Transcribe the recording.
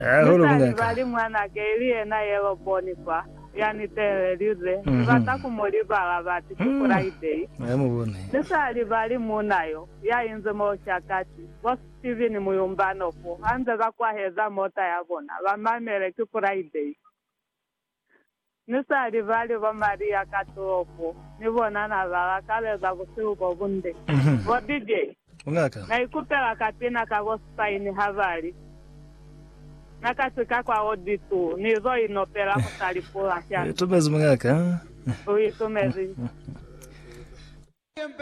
Holo mungaka. Bali mwana gelie na yelo boni kwa. Yani terelize. Bata kumoli bala bati kuraide. Mubone. Nisali bali munayo. Ya inze mo chakati. Boss Steven muyumbano po. Anza bakwa heza mota yabona. Bamamele kuraide. Nisali bali ba Maria Katoko. Nibona na bala kale za kusiuko bunde. Bodije. Mungaka. Na ikupela katina kago Spain habari. Nakasika kwa auditu. Nizo inopela kutalipola. Tumezi mungaka. Ui tumezi.